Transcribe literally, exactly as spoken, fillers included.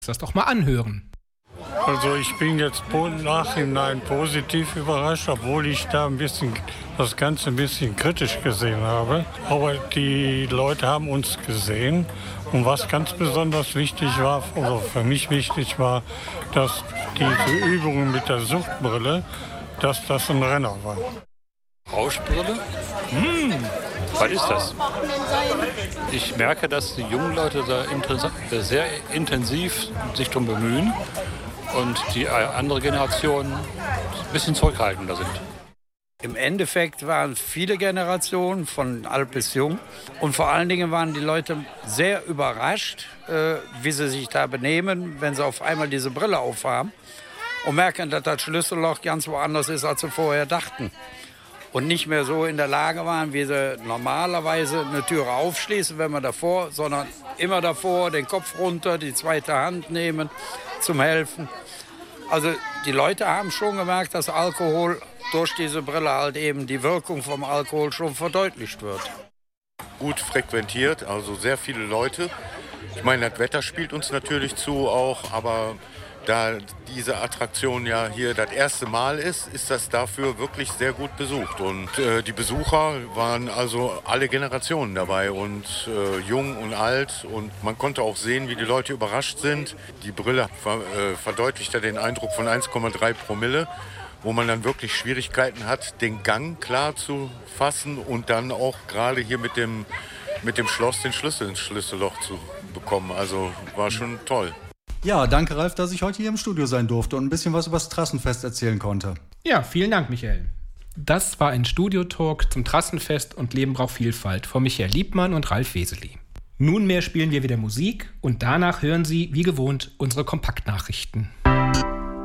das doch mal anhören. Also ich bin jetzt im Nachhinein positiv überrascht, obwohl ich da ein bisschen das Ganze ein bisschen kritisch gesehen habe. Aber die Leute haben uns gesehen. Und was ganz besonders wichtig war, oder für mich wichtig war, dass diese Übungen mit der Suchtbrille, dass das ein Renner war. Rauschbrille? Hm, was ist das? Ich merke, dass die jungen Leute da inter- sehr intensiv sich darum bemühen und die andere Generation ein bisschen zurückhaltender sind. Im Endeffekt waren viele Generationen von alt bis jung und vor allen Dingen waren die Leute sehr überrascht, äh, wie sie sich da benehmen, wenn sie auf einmal diese Brille aufhaben und merken, dass das Schlüsselloch ganz woanders ist, als sie vorher dachten. Und nicht mehr so in der Lage waren, wie sie normalerweise eine Türe aufschließen, wenn man davor, sondern immer davor, den Kopf runter, die zweite Hand nehmen zum Helfen. Also die Leute haben schon gemerkt, dass Alkohol durch diese Brille halt eben die Wirkung vom Alkohol schon verdeutlicht wird. Gut frequentiert, also sehr viele Leute. Ich meine, das Wetter spielt uns natürlich zu auch, aber da diese Attraktion ja hier das erste Mal ist, ist das dafür wirklich sehr gut besucht. Und äh, die Besucher waren also alle Generationen dabei und äh, jung und alt. Und man konnte auch sehen, wie die Leute überrascht sind. Die Brille ver, äh, verdeutlicht ja den Eindruck von eins Komma drei Promille, wo man dann wirklich Schwierigkeiten hat, den Gang klar zu fassen und dann auch gerade hier mit dem, mit dem Schloss den Schlüssel ins Schlüsselloch zu bekommen. Also war schon toll. Ja, danke Ralf, dass ich heute hier im Studio sein durfte und ein bisschen was über das Trassenfest erzählen konnte. Ja, vielen Dank, Michael. Das war ein Studiotalk zum Trassenfest und Leben braucht Vielfalt von Michael Liebmann und Ralf Weseli. Nunmehr spielen wir wieder Musik und danach hören Sie, wie gewohnt, unsere Kompaktnachrichten.